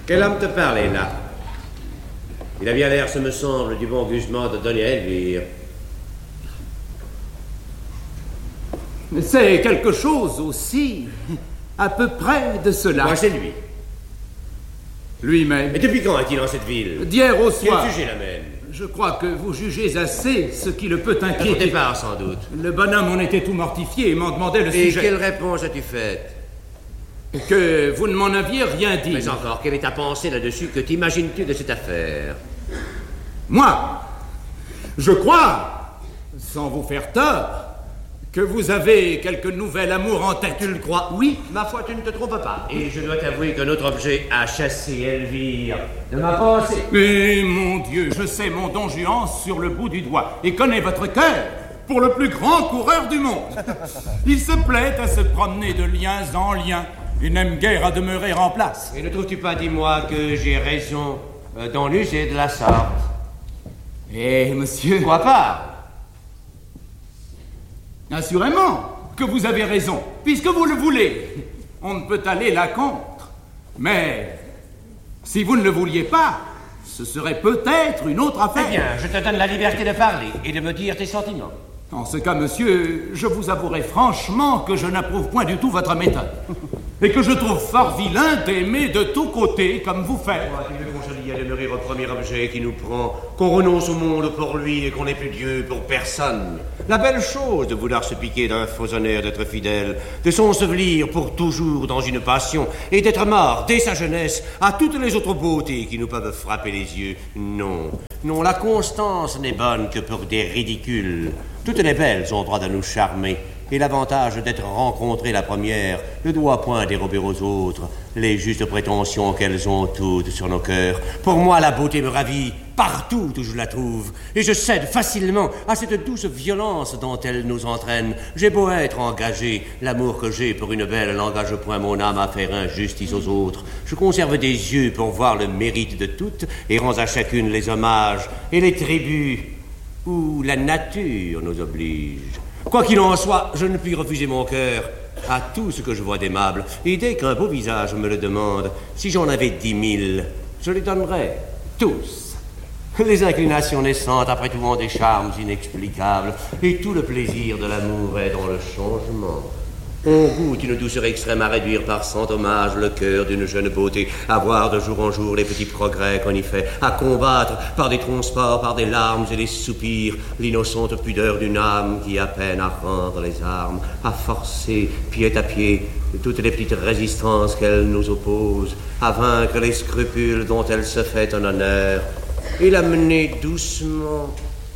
Quel homme te parlait là? Il a bien l'air, ce me semble, du bon Gusman de donner à Elvire. C'est quelque chose aussi, à peu près de cela. Moi, c'est lui. Lui-même. Et depuis quand est-il dans cette ville? D'hier au soir. Quel sujet l'amène? Je crois que vous jugez assez ce qui le peut inquiéter. Au départ, sans doute. Le bonhomme en était tout mortifié et m'en demandait le sujet. Et quelle réponse as-tu faite? Que vous ne m'en aviez rien dit. Mais encore, quelle est ta pensée là-dessus? Que t'imagines-tu de cette affaire? Moi, je crois, sans vous faire tort, que vous avez quelque nouvel amour en tête. Tu le crois? Oui, ma foi, tu ne te trompes pas. Et je dois t'avouer que notre objet a chassé Elvire de ma pensée. Mais mon Dieu, je sais mon don Juan sur le bout du doigt et connais votre cœur pour le plus grand coureur du monde. Il se plaît à se promener de liens en liens et n'aime guère à demeurer en place. Et ne trouves-tu pas, dis-moi, que j'ai raison dans l'user de la sorte? Eh, monsieur... Quoi pas? Assurément que vous avez raison, puisque vous le voulez. On ne peut aller là contre. Mais si vous ne le vouliez pas, ce serait peut-être une autre affaire. Eh bien, je te donne la liberté de parler et de me dire tes sentiments. En ce cas, monsieur, je vous avouerai franchement que je n'approuve point du tout votre méthode. Et que je trouve fort vilain d'aimer de tous côtés comme vous faites. Tu veux qu'on se lie à demeurer au premier objet qui nous prend, qu'on renonce au monde pour lui et qu'on n'est plus Dieu pour personne. La belle chose de vouloir se piquer d'un faux honneur d'être fidèle, de s'ensevelir pour toujours dans une passion et d'être mort dès sa jeunesse à toutes les autres beautés qui nous peuvent frapper les yeux. Non, non, la constance n'est bonne que pour des ridicules. Toutes les belles ont droit de nous charmer. Et l'avantage d'être rencontrées la première ne doit point dérober aux autres les justes prétentions qu'elles ont toutes sur nos cœurs. Pour moi, la beauté me ravit partout où je la trouve, et je cède facilement à cette douce violence dont elle nous entraîne. J'ai beau être engagé, l'amour que j'ai pour une belle n'engage point mon âme à faire injustice aux autres. Je conserve des yeux pour voir le mérite de toutes, et rends à chacune les hommages et les tributs où la nature nous oblige. Quoi qu'il en soit, je ne puis refuser mon cœur à tout ce que je vois d'aimable. Et dès qu'un beau visage me le demande, si j'en avais 10 000, je les donnerais tous. Les inclinations naissantes, après tout, ont des charmes inexplicables. Et tout le plaisir de l'amour est dans le changement. On goûte une douceur extrême à réduire par cent hommages le cœur d'une jeune beauté, à voir de jour en jour les petits progrès qu'on y fait, à combattre par des transports, par des larmes et des soupirs, l'innocente pudeur d'une âme qui a peine à rendre les armes, à forcer pied à pied toutes les petites résistances qu'elle nous oppose, à vaincre les scrupules dont elle se fait un honneur, et la mener doucement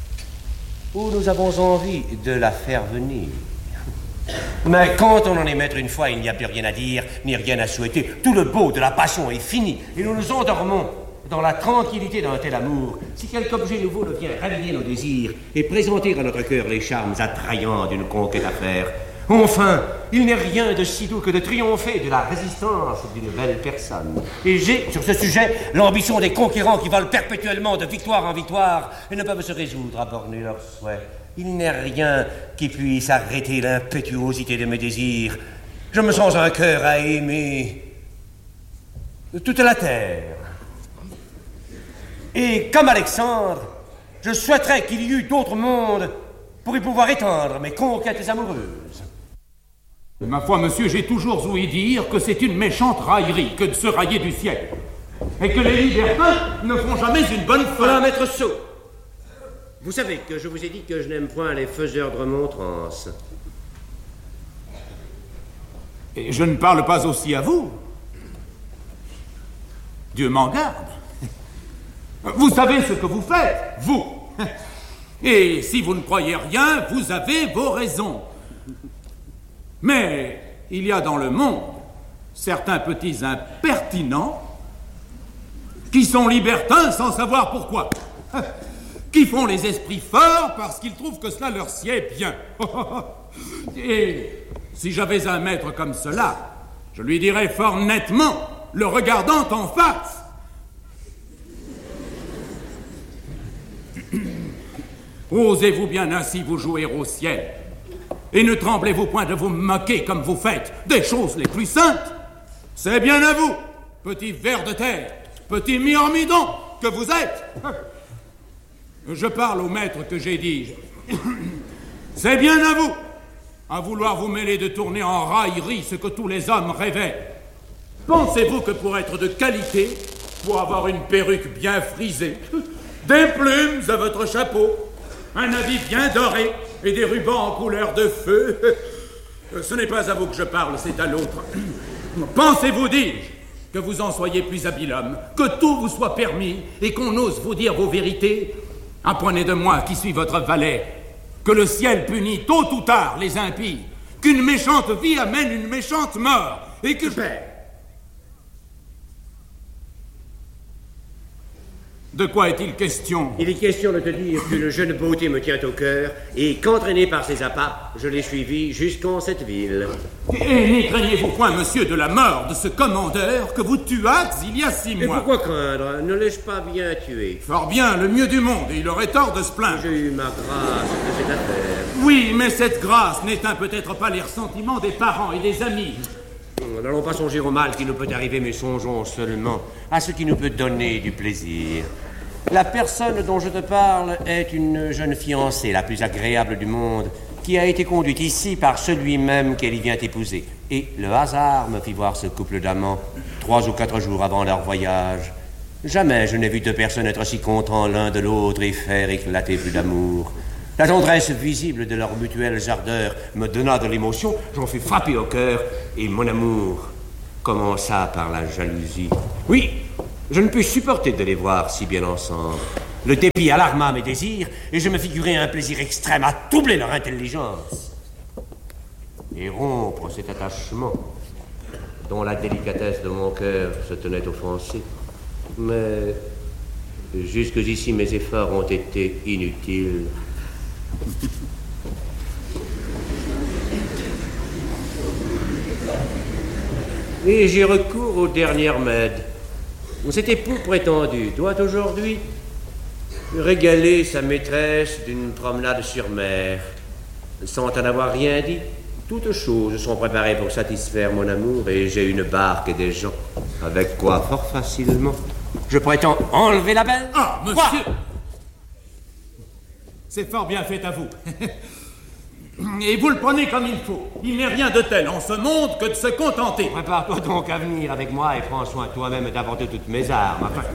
où nous avons envie de la faire venir. Mais quand on en est maître une fois, il n'y a plus rien à dire, ni rien à souhaiter. Tout le beau de la passion est fini, et nous nous endormons dans la tranquillité d'un tel amour. Si quelque objet nouveau ne vient réveiller nos désirs et présenter à notre cœur les charmes attrayants d'une conquête à faire, enfin, il n'est rien de si doux que de triompher de la résistance d'une belle personne. Et j'ai, sur ce sujet, l'ambition des conquérants qui volent perpétuellement de victoire en victoire et ne peuvent se résoudre à borner leurs souhaits. Il n'est rien qui puisse arrêter l'impétuosité de mes désirs. Je me sens un cœur à aimer toute la terre. Et comme Alexandre, je souhaiterais qu'il y eût d'autres mondes pour y pouvoir étendre mes conquêtes amoureuses. Ma foi, monsieur, j'ai toujours ouï dire que c'est une méchante raillerie que de se railler du ciel. Et que les libertins ne font jamais une bonne fin. Voilà, maître Sceau. Vous savez que je vous ai dit que je n'aime point les faiseurs de remontrances. Et je ne parle pas aussi à vous. Dieu m'en garde. Vous savez ce que vous faites, vous. Et si vous ne croyez rien, vous avez vos raisons. Mais il y a dans le monde certains petits impertinents qui sont libertins sans savoir pourquoi. Qui font les esprits forts parce qu'ils trouvent que cela leur sied bien. Et si j'avais un maître comme cela, je lui dirais fort nettement, le regardant en face: osez-vous bien ainsi vous jouer au ciel? Et ne tremblez-vous point de vous moquer comme vous faites des choses les plus saintes? C'est bien à vous, petit ver de terre, petit myrmidon que vous êtes. Je parle au maître que j'ai dit. C'est bien à vous, à vouloir vous mêler de tourner en raillerie ce que tous les hommes rêvaient. Pensez-vous que pour être de qualité, pour avoir une perruque bien frisée, des plumes à votre chapeau, un habit bien doré et des rubans en couleur de feu, ce n'est pas à vous que je parle, c'est à l'autre. Pensez-vous, dis-je, que vous en soyez plus habile homme, que tout vous soit permis et qu'on ose vous dire vos vérités? Apprenez de moi, qui suis votre valet, que le ciel punit tôt ou tard les impies, qu'une méchante vie amène une méchante mort, et que... Père, de quoi est-il question? Il est question de te dire qu'une jeune beauté me tient au cœur et qu'entraîné par ses appâts, je l'ai suivi jusqu'en cette ville. Et n'y craignez-vous point, monsieur, de la mort de ce commandeur que vous tuâtes il y a 6 mois? Et pourquoi craindre? Ne l'ai-je pas bien tué? Fort bien, le mieux du monde, et il aurait tort de se plaindre. J'ai eu ma grâce de cette affaire. Oui, mais cette grâce n'éteint peut-être pas les ressentiments des parents et des amis. N'allons pas songer au mal qui nous peut arriver, mais songeons seulement à ce qui nous peut donner du plaisir. La personne dont je te parle est une jeune fiancée, la plus agréable du monde, qui a été conduite ici par celui même qu'elle y vient épouser. Et le hasard me fit voir ce couple d'amants 3 ou 4 jours avant leur voyage. Jamais je n'ai vu 2 personnes être si contents l'un de l'autre et faire éclater plus d'amour. La tendresse visible de leurs mutuelles ardeurs me donna de l'émotion, j'en fus frappé au cœur, et mon amour commença par la jalousie. Oui, je ne pus supporter de les voir si bien ensemble. Le dépit alarma mes désirs, et je me figurai un plaisir extrême à troubler leur intelligence. Et rompre cet attachement dont la délicatesse de mon cœur se tenait offensée. Mais jusqu'ici mes efforts ont été inutiles. Et j'ai recours aux dernières mèdes. Cet époux prétendu doit aujourd'hui régaler sa maîtresse d'une promenade sur mer. Sans en avoir rien dit, toutes choses sont préparées pour satisfaire mon amour et j'ai une barque et des gens. Avec quoi, fort facilement, je prétends enlever la belle. Ah, monsieur! Quoi? C'est fort bien fait à vous. Et vous le prenez comme il faut. Il n'est rien de tel en ce monde que de se contenter. Prépare-toi donc à venir avec moi et prends soin toi-même d'apporter toutes mes armes. Enfin...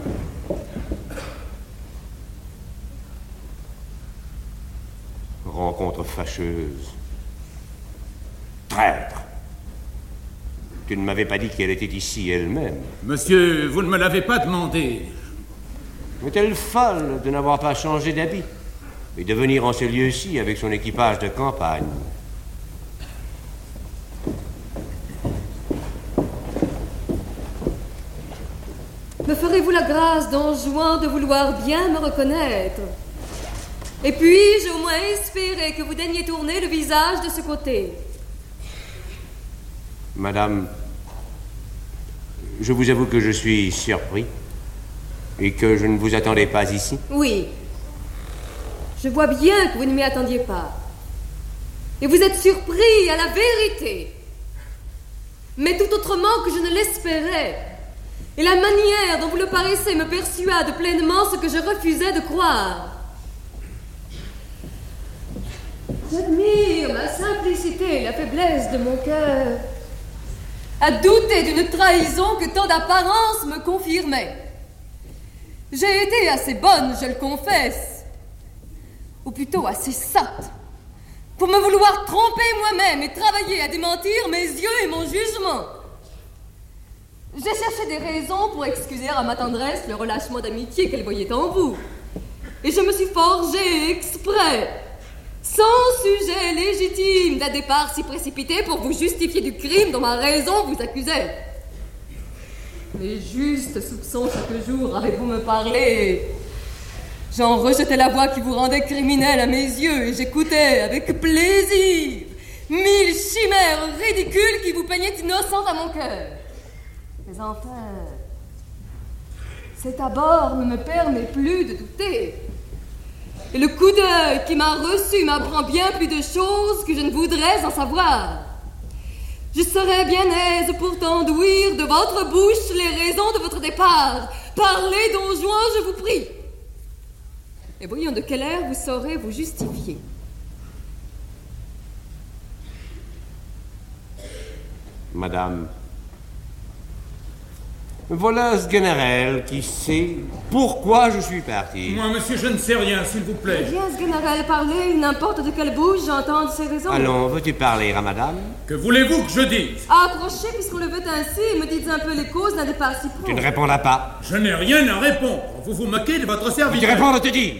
Rencontre fâcheuse. Traître. Tu ne m'avais pas dit qu'elle était ici elle-même. Monsieur, vous ne me l'avez pas demandé. Est-elle folle de n'avoir pas changé d'habit et de venir en ce lieu-ci avec son équipage de campagne? Me ferez-vous la grâce, Don Juan, de vouloir bien me reconnaître? Et puis-je au moins espérer que vous daigniez tourner le visage de ce côté? Madame, je vous avoue que je suis surpris et que je ne vous attendais pas ici. Oui. Je vois bien que vous ne m'y attendiez pas. Et vous êtes surpris à la vérité. Mais tout autrement que je ne l'espérais. Et la manière dont vous le paraissez me persuade pleinement ce que je refusais de croire. J'admire la simplicité et la faiblesse de mon cœur. À douter d'une trahison que tant d'apparences me confirmaient. J'ai été assez bonne, je le confesse. Ou plutôt assez sotte, pour me vouloir tromper moi-même et travailler à démentir mes yeux et mon jugement. J'ai cherché des raisons pour excuser à ma tendresse le relâchement d'amitié qu'elle voyait en vous. Et je me suis forgé exprès, sans sujet légitime d'un départ si précipité pour vous justifier du crime dont ma raison vous accusait. Les justes soupçons chaque jour avez-vous me parler. J'en rejetais la voix qui vous rendait criminel à mes yeux et j'écoutais avec plaisir 1000 chimères ridicules qui vous peignaient innocente à mon cœur. Mais enfin, cet abord ne me permet plus de douter. Et le coup d'œil qui m'a reçu m'apprend bien plus de choses que je ne voudrais en savoir. Je serais bien aise pourtant d'ouïr de votre bouche les raisons de votre départ. Parlez, Don Juan, je vous prie. Et voyons de quelle air vous saurez vous justifier. Madame, voilà ce général qui sait pourquoi je suis parti. Moi, monsieur, je ne sais rien, s'il vous plaît. Bien, ce général, parlez, n'importe de quelle bouche, j'entends ces raisons. Allons, veux-tu parler à madame? Que voulez-vous que je dise? Approchez, puisqu'on le veut ainsi, et me dites un peu les causes d'un départ si prompt. Tu ne répondras pas. Je n'ai rien à répondre. Vous vous moquez de votre serviteur. Tu réponds, te dis.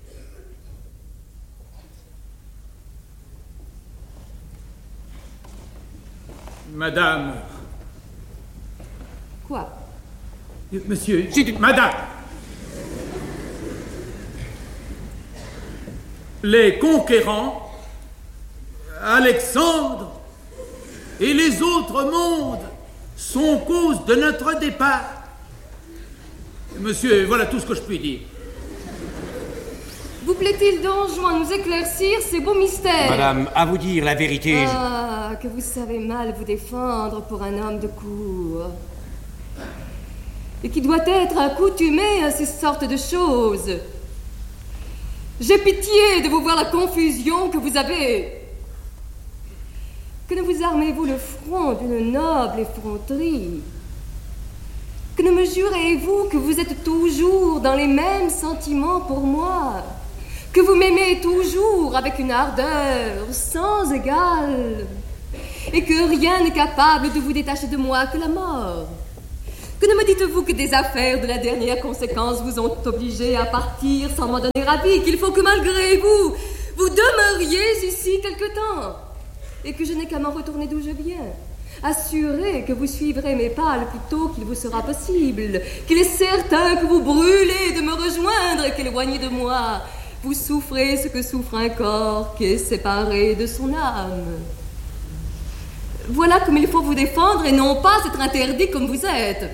Madame... Quoi? Monsieur... Madame! Les conquérants, Alexandre et les autres mondes sont cause de notre départ. Monsieur, voilà tout ce que je puis dire. Vous plaît-il donc, Juan, nous éclaircir ces beaux mystères? Madame, à vous dire la vérité... Ah, que vous savez mal vous défendre pour un homme de cour. Et qui doit être accoutumé à ces sortes de choses. J'ai pitié de vous voir la confusion que vous avez. Que ne vous armez-vous le front d'une noble effronterie? Que ne me jurez-vous que vous êtes toujours dans les mêmes sentiments pour moi? Que vous m'aimez toujours avec une ardeur sans égale? Et que rien n'est capable de vous détacher de moi que la mort? Que ne me dites-vous que des affaires de la dernière conséquence vous ont obligé à partir sans m'en donner avis, qu'il faut que malgré vous, vous demeuriez ici quelque temps, et que je n'ai qu'à m'en retourner d'où je viens, assuré que vous suivrez mes pas le plus tôt qu'il vous sera possible, qu'il est certain que vous brûlez de me rejoindre et qu'éloigné de moi, vous souffrez ce que souffre un corps qui est séparé de son âme. Voilà comme il faut vous défendre et non pas être interdit comme vous êtes.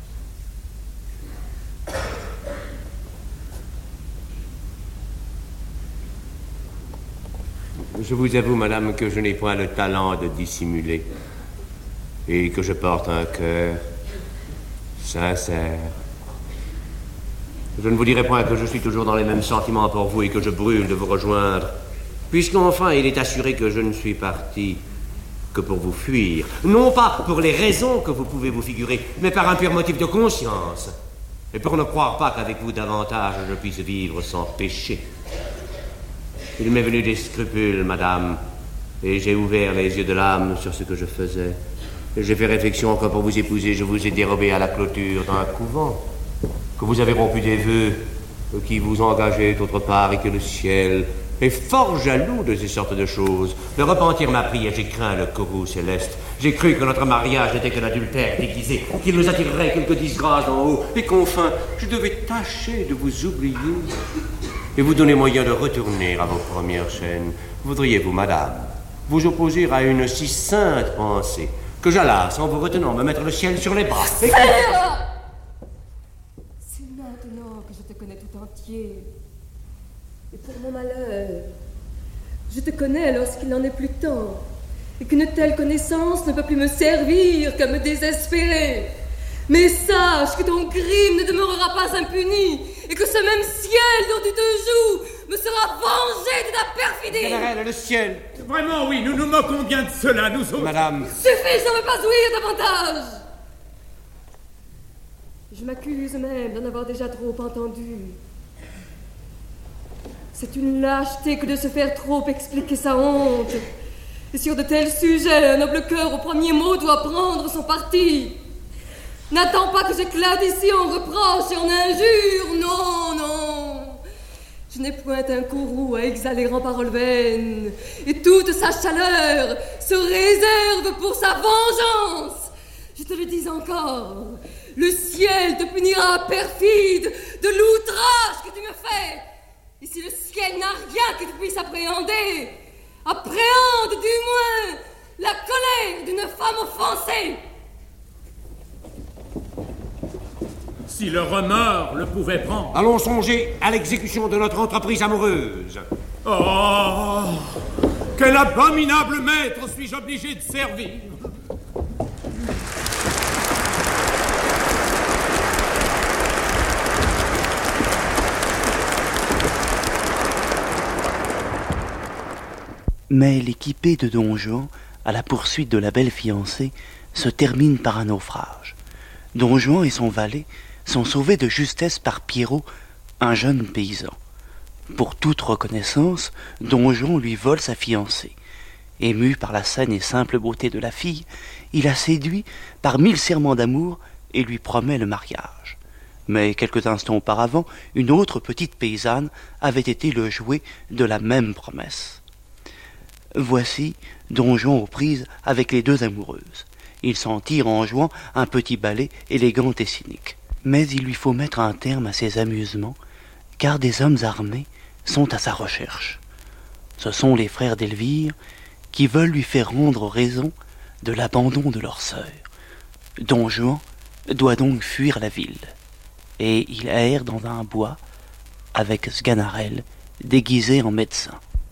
Je vous avoue, madame, que je n'ai point le talent de dissimuler et que je porte un cœur sincère. Je ne vous dirai point que je suis toujours dans les mêmes sentiments pour vous et que je brûle de vous rejoindre, puisqu'enfin il est assuré que je ne suis parti que pour vous fuir, non pas pour les raisons que vous pouvez vous figurer, mais par un pur motif de conscience, et pour ne croire pas qu'avec vous davantage je puisse vivre sans péché. Il m'est venu des scrupules, madame, et j'ai ouvert les yeux de l'âme sur ce que je faisais. J'ai fait réflexion que pour vous épouser, je vous ai dérobé à la clôture d'un couvent, que vous avez rompu des vœux qui vous engageaient autre part et que le ciel est fort jaloux de ces sortes de choses. Le repentir m'a pris et j'ai craint le courroux céleste. J'ai cru que notre mariage n'était que l'adultère déguisé, qu'il nous attirerait quelques disgrâces d'en haut, et qu'enfin, je devais tâcher de vous oublier et vous donner moyen de retourner à vos premières chaînes. Voudriez-vous, madame, vous opposer à une si sainte pensée que j'allasse, en vous retenant, me mettre le ciel sur les bras? C'est maintenant que je te connais tout entier. Et pour mon malheur, je te connais lorsqu'il n'en est plus temps, et qu'une telle connaissance ne peut plus me servir qu'à me désespérer. Mais sache que ton crime ne demeurera pas impuni, et que ce même ciel dont tu te joues me sera vengé de ta perfidie. Général, le ciel. Vraiment, oui, nous nous moquons bien de cela, nous autres. Madame. Suffit, je ne veux pas ouïr davantage. Je m'accuse même d'en avoir déjà trop entendu. C'est une lâcheté que de se faire trop expliquer sa honte. Et sur de tels sujets, un noble cœur au premier mot doit prendre son parti. N'attends pas que j'éclate ici en reproches et en injures. Non, non. Je n'ai point un courroux à exhaler en paroles vaines. Et toute sa chaleur se réserve pour sa vengeance. Je te le dis encore. Le ciel te punira, perfide, de l'outrage que tu me fais. Et si le ciel n'a rien que tu puisses appréhender, appréhende du moins la colère d'une femme offensée. Si le remords le pouvait prendre. Allons songer à l'exécution de notre entreprise amoureuse. Oh, quel abominable maître suis-je obligé de servir. Mais l'équipée de Don Juan, à la poursuite de la belle fiancée, se termine par un naufrage. Don Juan et son valet sont sauvés de justesse par Pierrot, un jeune paysan. Pour toute reconnaissance, Don Juan lui vole sa fiancée. Ému par la saine et simple beauté de la fille, il la séduit par 1000 serments d'amour et lui promet le mariage. Mais quelques instants auparavant, une autre petite paysanne avait été le jouet de la même promesse. Voici Don Juan aux prises avec les deux amoureuses. Il s'en tire en jouant un petit ballet élégant et cynique. Mais il lui faut mettre un terme à ses amusements, car des hommes armés sont à sa recherche. Ce sont les frères d'Elvire qui veulent lui faire rendre raison de l'abandon de leur sœur. Don Juan doit donc fuir la ville, et il erre dans un bois avec Sganarelle déguisé en médecin.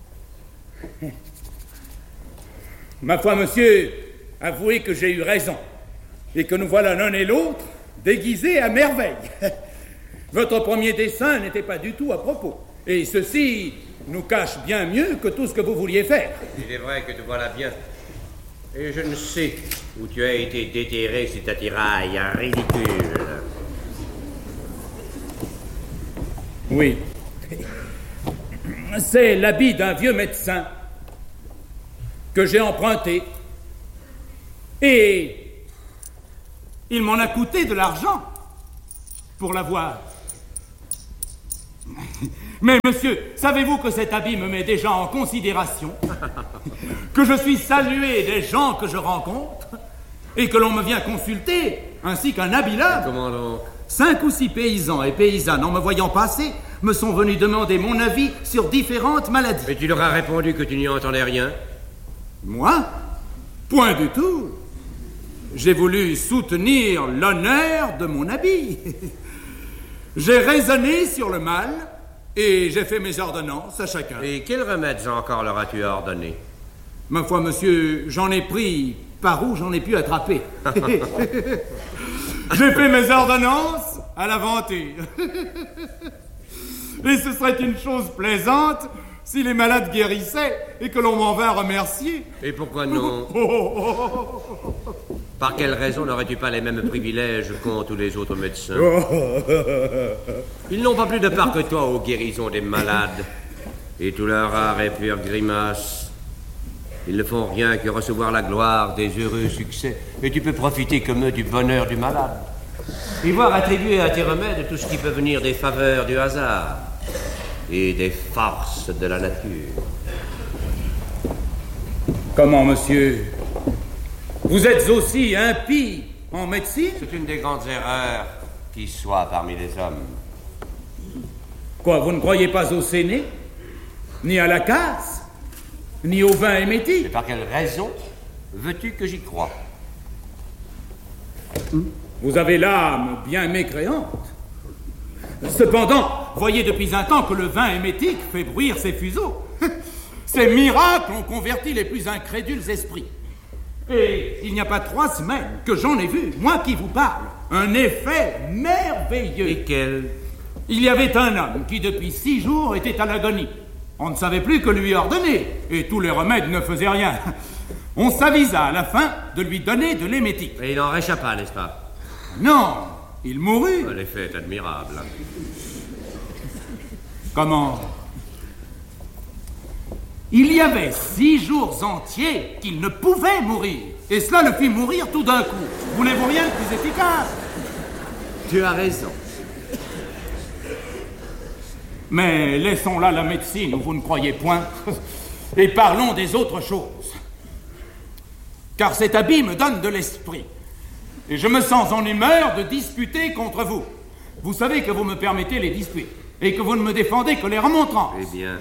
Ma foi, monsieur, avouez que j'ai eu raison, et que nous voilà l'un et l'autre déguisés à merveille. Votre premier dessein n'était pas du tout à propos, et ceci nous cache bien mieux que tout ce que vous vouliez faire. Il est vrai que te voilà bien. Et je ne sais où tu as été déterré, cet attirail ridicule. Oui. C'est l'habit d'un vieux médecin que j'ai emprunté. Et il m'en a coûté de l'argent pour l'avoir. Mais monsieur, savez-vous que cet habit me met déjà en considération? Que je suis salué des gens que je rencontre et que l'on me vient consulter, ainsi qu'un habillage? Comment donc? 5 ou 6 paysans et paysannes, en me voyant passer, me sont venus demander mon avis sur différentes maladies. Et tu leur as répondu que tu n'y entendais rien? Moi? Point du tout. J'ai voulu soutenir l'honneur de mon habit. J'ai raisonné sur le mal et j'ai fait mes ordonnances à chacun. Et quels remèdes encore leur as-tu ordonné? Ma foi, monsieur, j'en ai pris par où j'en ai pu attraper. J'ai fait mes ordonnances à la vantée. Et ce serait une chose plaisante si les malades guérissaient et que l'on m'en vint remercier. Et pourquoi non? Par quelle raison n'aurais-tu pas les mêmes privilèges qu'ont tous les autres médecins? Ils n'ont pas plus de part que toi aux guérisons des malades. Et tout leur art et pure grimace. Ils ne font rien que recevoir la gloire des heureux succès. Et tu peux profiter comme eux du bonheur du malade. Et voir attribuer à tes remèdes tout ce qui peut venir des faveurs du hasard et des forces de la nature. Comment, monsieur? Vous êtes aussi impie en médecine? C'est une des grandes erreurs qui soit parmi les hommes. Quoi, vous ne croyez pas au séné? Ni à la casse? Ni au vin émétique? Et par quelle raison veux-tu que j'y croie? Vous avez l'âme bien mécréante. Cependant, voyez depuis un temps que le vin émétique fait bruire ses fuseaux. Ces miracles ont converti les plus incrédules esprits. Et il n'y a pas 3 semaines que j'en ai vu, moi qui vous parle, un effet merveilleux. Et quel? Il y avait un homme qui depuis 6 jours était à l'agonie. On ne savait plus que lui ordonner, et tous les remèdes ne faisaient rien. On s'avisa à la fin de lui donner de l'émétique. Et il en réchappa, n'est-ce pas? Non, il mourut. L'effet est admirable. Comment? Il y avait 6 jours entiers qu'il ne pouvait mourir. Et cela le fit mourir tout d'un coup. Voulez-vous rien de plus efficace? Tu as raison. Mais laissons là la médecine où vous ne croyez point et parlons des autres choses. Car cet habit me donne de l'esprit. Et je me sens en humeur de disputer contre vous. Vous savez que vous me permettez les disputes et que vous ne me défendez que les remontrances. Eh bien...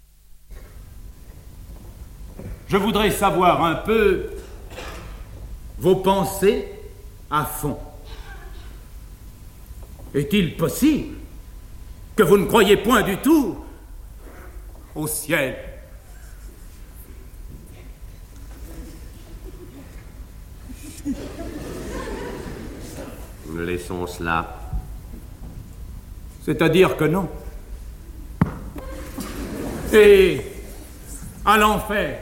Je voudrais savoir un peu vos pensées à fond. Est-il possible que vous ne croyez point du tout au ciel? Nous laissons cela. C'est-à-dire que non. Et à l'enfer,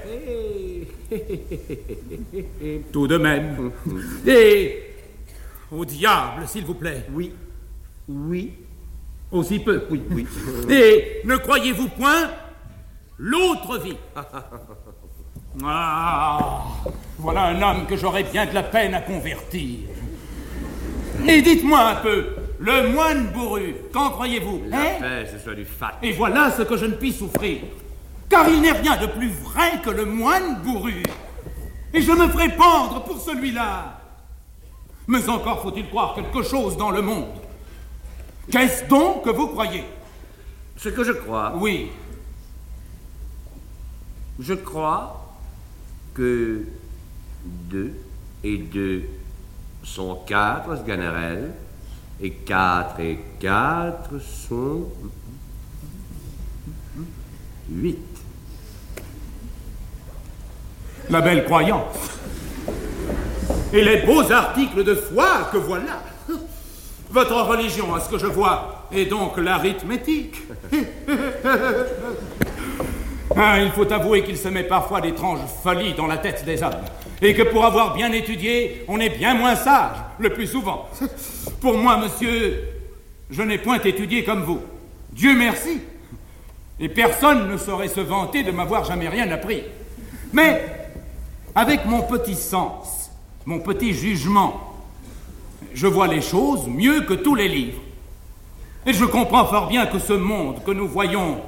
tout de même, et au diable, s'il vous plaît. Oui, oui, Aussi peu. oui, oui. Et ne croyez-vous point l'autre vie? Ah, voilà un homme que j'aurais bien de la peine à convertir. Et dites-moi un peu, le moine bourru, qu'en croyez-vous? La paix, ce soit du fat. Et voilà ce que je ne puis souffrir. Car il n'est rien de plus vrai que le moine bourru. Et je me ferai pendre pour celui-là. Mais encore faut-il croire quelque chose dans le monde. Qu'est-ce donc que vous croyez? Ce que je crois, Oui. je crois que 2 et 2 sont 4, Sganarelle, et 4 et 4 sont 8. La belle croyance. Et les beaux articles de foi que voilà. Votre religion, à ce que je vois, est donc l'arithmétique. Ah, il faut avouer qu'il se met parfois d'étranges folies dans la tête des hommes. Et que pour avoir bien étudié, on est bien moins sage, le plus souvent. Pour moi, monsieur, je n'ai point étudié comme vous. Dieu merci. Et personne ne saurait se vanter de m'avoir jamais rien appris. Mais, avec mon petit sens, mon petit jugement, je vois les choses mieux que tous les livres. Et je comprends fort bien que ce monde que nous voyons